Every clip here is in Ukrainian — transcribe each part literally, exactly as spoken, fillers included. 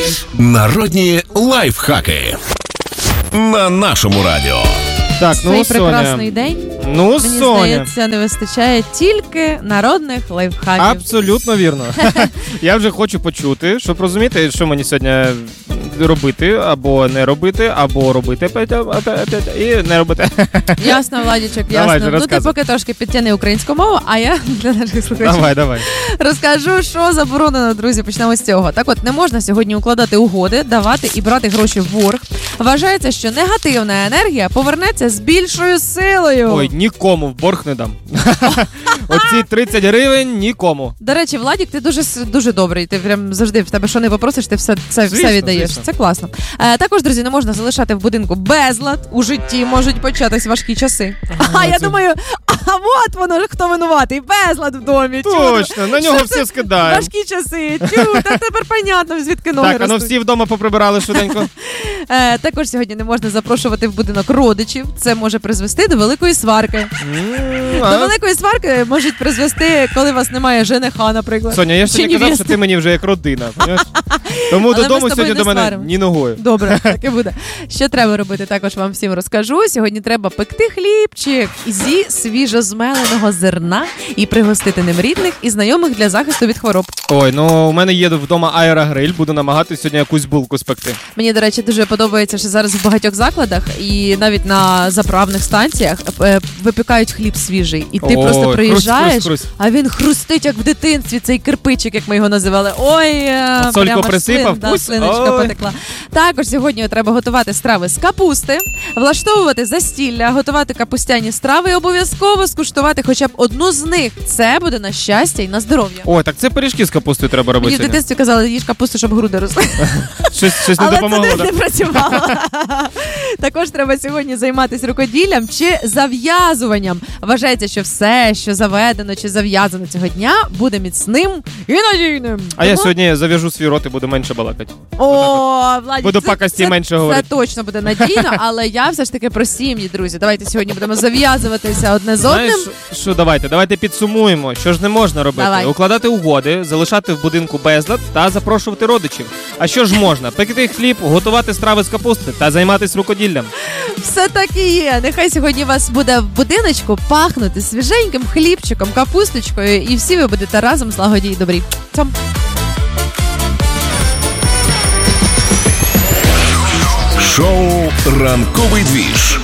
Народні лайфхаки на нашому радіо. Так, ну, Цей Соня. прекрасний день, Ну, мені Соня. здається, не вистачає тільки народних лайфхаків. Абсолютно вірно. Я вже хочу почути, щоб розуміти, що мені сьогодні робити, або не робити, або робити опять, опять, опять, і не робити. Ясно, Владічок, Давай, ясно. Ну, ти поки трошки підтяни українську мову, а я для наших слухачів Давай, давай. розкажу, що заборонено, друзі. Почнемо з цього. Так от, не можна сьогодні укладати угоди, давати і брати гроші в борг. Вважається, що негативна енергія повернеться з більшою силою. Ой, нікому в борг не дам. Оці тридцять гривень нікому. До речі, Владік, ти дуже дуже добрий. Ти прям завжди в тебе що не попросиш, ти все це Звісно, все віддаєш. звісно. Це класно. Е, також, друзі, не можна залишати в будинку безлад. У житті можуть початись важкі часи. Ага, а я це- думаю, а от воно хто винуватий. Безлад в домі. Точно, на нього Що все це? скидаємо. Важкі часи. Тю, та тепер понятно, звідки ноги Так, а ну ростуть. всі вдома поприбирали швиденько. Е, також сьогодні не можна запрошувати в будинок родичів. Це може призвести до великої сварки. М, До а? великої сварки можуть призвести, коли у вас немає жениха, наприклад. Соня, я ж Чи тобі казав, невести. що ти мені вже як родина. Понимаєш? Тому Але ми додому з тобою сьогодні не до мене сваримось. ні ногою. Добре, так і буде. Що треба робити, також вам всім розкажу. Сьогодні треба пекти хлібчик зі свіжозмеленого зерна і пригостити ним рідних і знайомих для захисту від хвороб. Ой, ну у мене є вдома аерогриль, буду намагатися сьогодні якусь булку спекти. Мені, до речі, дуже подобається, що зараз в багатьох закладах і навіть на заправних станціях е, випікають хліб свіжий. І ти Ой, просто приїжджаєш, хрусть, хрусть, хрусть. а він хрустить, як в дитинстві, цей кирпичик, як ми його називали. Ой, е, А солько прямо аж присипав? слин, да, Пусть? слиночка Ой. потекла. Також сьогодні треба готувати страви з капусти, влаштовувати застілля, готувати капустяні страви і обов'язково скуштувати хоча б одну з них. Це буде на щастя і на здоров'я. Ой, так це пиріжки з капустою треба робити Мені в сьогодні. дитинстві казали, їж капусту, щоб груди росли. Щось, щось не Але допомогло. це не, да? не працювало. Також треба сьогодні займатися рукоділлям чи зав'язуванням. Вважається, що все, що заведено чи зав'язано цього дня, буде міцним і надійним. А я Тому- сьогодні зав'яжу свій рот і буду менше балакати. О, Владі, Буду це, пакості це, менше це говорити. точно буде надійно, але я все ж таки про сім'ї, друзі. Давайте сьогодні будемо зав'язуватися одне з одним. Знаєш, що давайте, давайте підсумуємо, що ж не можна робити. Давай. Укладати угоди, залишати в будинку безлад та запрошувати родичів. А що ж можна? Пекти хліб, готувати страви з капусти та займатися рукоділлям. Все так і є. Нехай сьогодні у вас буде в будиночку пахнути свіженьким хлібчиком, капусточкою, і всі ви будете разом злагоді і добрі. Цьом. Шоу «Ранковий двіж»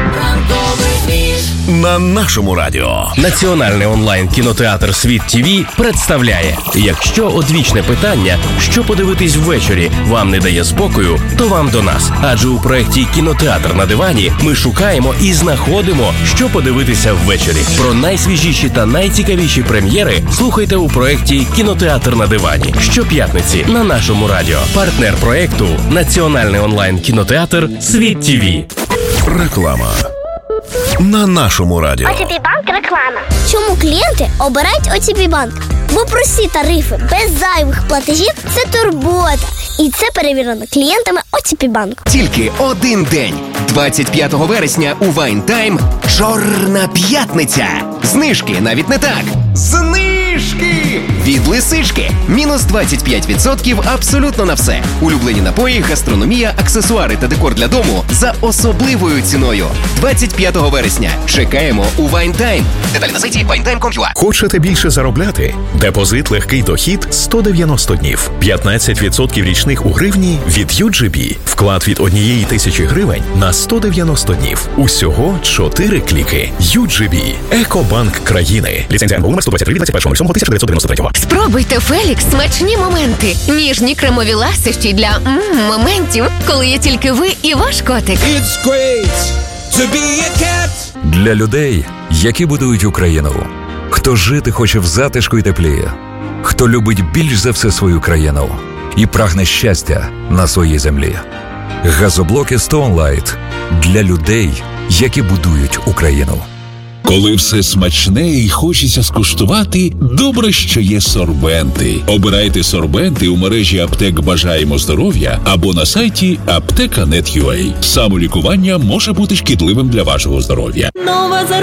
на нашому радіо. Національний онлайн-кінотеатр «Світ ТІВІ» представляє: якщо одвічне питання, що подивитись ввечері, вам не дає спокою, то вам до нас. Адже у проєкті «Кінотеатр на дивані» ми шукаємо і знаходимо, що подивитися ввечері. Про найсвіжіші та найцікавіші прем'єри слухайте у проєкті «Кінотеатр на дивані» щоп'ятниці на нашому радіо. Партнер проєкту – Національний онлайн-кінотеатр «Світ ТІВІ». Реклама на нашому радіо. о ті пі Банк реклама. Чому клієнти обирають о ті пі Банк? Бо прості тарифи без зайвих платежів – це турбота. І це перевірено клієнтами о ті пі Банк. Тільки один день. двадцять п'ятого вересня у Wine Time Чорна п'ятниця. Знижки навіть не так. Знижки! Від Лисички. Мінус двадцять п'ять відсотків абсолютно на все. Улюблені напої, гастрономія, аксесуари та декор для дому за особливою ціною. двадцять п'ятого вересня. Чекаємо у Wine Time. Деталі на сайті вайн тайм крапка ком крапка ю а. Хочете більше заробляти? Депозит легкий дохід сто дев'яносто днів. п'ятнадцять відсотків річних у гривні від ю джі бі. Вклад від однієї тисячі гривень на сто дев'яносто днів. Усього чотири кліки. ю джі бі. Екобанк країни. Ліцензія номер сто двадцять три від двадцять першого лютого тисяча дев'ятсот дев'яносто третього. Спробуйте Фелікс смачні моменти. Ніжні кремові ласощі для м, моментів, коли є тільки ви і ваш котик. It's great to be a cat. Для людей, які будують Україну. Хто жити хоче в затишку й теплі. Хто любить більш за все свою країну і прагне щастя на своїй землі. Газоблоки Stone Light для людей, які будують Україну. Коли все смачне і хочеться скуштувати, добре, що є сорбенти. Обирайте сорбенти у мережі аптек «Бажаємо здоров'я» або на сайті аптека крапка нет крапка ю а. Самолікування може бути шкідливим для вашого здоров'я. Нова